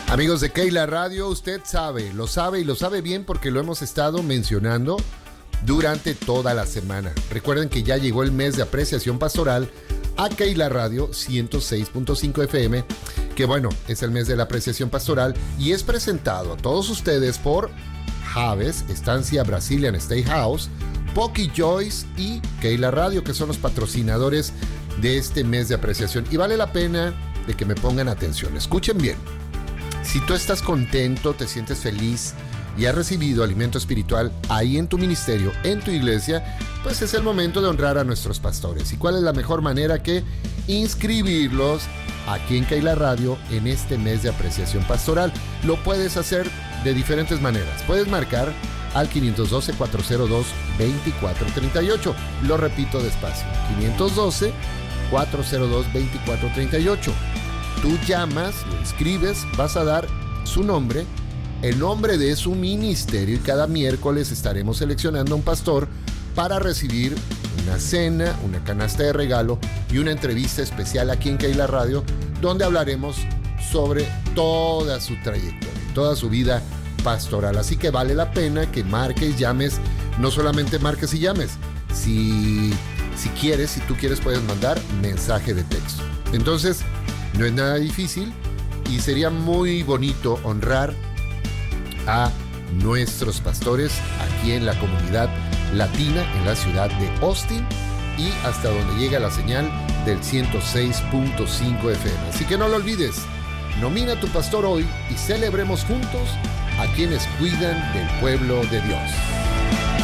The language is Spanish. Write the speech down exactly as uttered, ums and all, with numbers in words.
Amigos de Keila Radio, usted sabe, lo sabe y lo sabe bien porque lo hemos estado mencionando durante toda la semana. Recuerden que ya llegó el mes de apreciación pastoral a Keila Radio ciento seis punto cinco F M, que bueno, es el mes de la apreciación pastoral y es presentado a todos ustedes por Javes, Estancia Brazilian Steakhouse, Pocky Joyce y Keila Radio, que son los patrocinadores de este mes de apreciación. Y vale la pena de que me pongan atención. Escuchen bien. Si tú estás contento, te sientes feliz y has recibido alimento espiritual ahí en tu ministerio, en tu iglesia, pues es el momento de honrar a nuestros pastores. ¿Y cuál es la mejor manera que inscribirlos aquí en Keila Radio en este mes de apreciación pastoral? Lo puedes hacer de diferentes maneras. Puedes marcar al quinientos doce, cuatrocientos dos, veinticuatro treinta y ocho. Lo repito despacio. quinientos doce, cuatrocientos dos, veinticuatro treinta y ocho. Tú llamas, lo inscribes, vas a dar su nombre, el nombre de su ministerio y cada miércoles estaremos seleccionando a un pastor para recibir una cena, una canasta de regalo y una entrevista especial aquí en Keila Radio, donde hablaremos sobre toda su trayectoria, toda su vida pastoral. Así que vale la pena que marques, llames, no solamente marques y llames, si, si quieres, si tú quieres puedes mandar mensaje de texto. Entonces, no es nada difícil y sería muy bonito honrar a nuestros pastores aquí en la comunidad latina, en la ciudad de Austin y hasta donde llega la señal del ciento seis punto cinco F M. Así que no lo olvides, nomina a tu pastor hoy y celebremos juntos a quienes cuidan del pueblo de Dios.